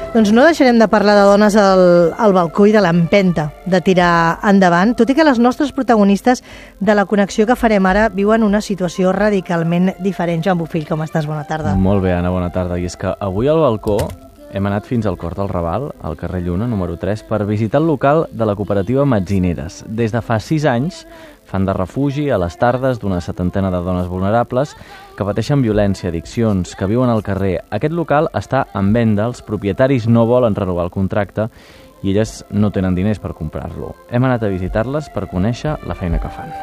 Doncs no deixarem de parlar de dones al balcó i de l'empenta de tirar endavant, tot i que les nostres protagonistes de la connexió que farem ara viuen una situació radicalment diferent. Joan Bofill, com estàs? Bona tarda. Molt bé, Anna, bona tarda. I és que avui al balcó hem anat fins al Cor del Raval, al carrer Lluna, número 3, per visitar el local de la cooperativa Metzineres. Des de fa 6 anys fan de refugi a les tardes d'una 70 de dones vulnerables que pateixen violència, addiccions, que viuen al carrer. Aquest local està en venda, els propietaris no volen renovar el contracte i elles no tenen diners per comprar-lo. Hem anat a visitar-les per conèixer la feina que fan.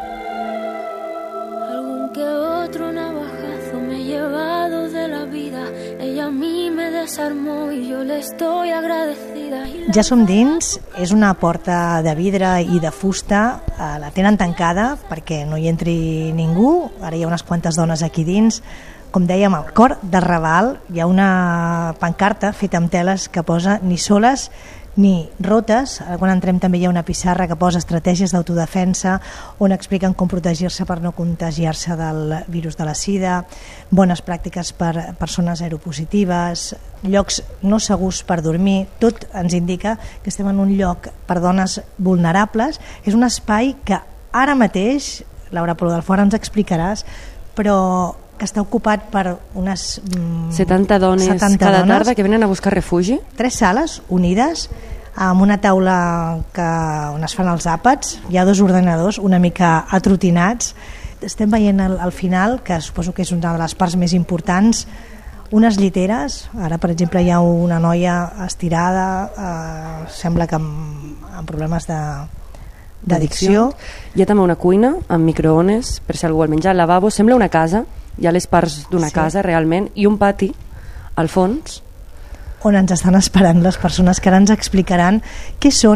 Algún que otro navajazo me he llevado de la vida. Ella a mí me desarmó y yo le estoy agradecida. Ja som dins, és una porta de vidre i de fusta, la tenen tancada perquè no hi entri ningú, ara hi ha unes quantes dones aquí dins. Com dèiem, al Cor del Raval hi ha una pancarta feta amb teles que posa ni soles ni rotes. Quan entrem també hi ha una pissarra que posa estratègies d'autodefensa on expliquen com protegir-se per no contagiar-se del virus de la sida, bones pràctiques per persones seropositives, llocs no segurs per dormir. Tot ens indica que estem en un lloc per dones vulnerables. És un espai que ara mateix, Laura Polo del Fora ens explicaràs, però que està ocupat per unes 70 dones cada tarda que venen a buscar refugi. 3 sales unides amb una taula on es fan els àpats, hi ha 2 ordenadors una mica atrotinats. Estem veient al final, que suposo que és una de les parts més importants, unes lliteres. Ara, per exemple, hi ha una noia estirada, sembla que amb problemes d'addicció. Hi ha també una cuina amb microones per si algú vol menjar, el lavabo, sembla una casa, hi ha les parts d'una casa realment, i un pati al fons on ens estan esperant les persones que ara ens explicaran què són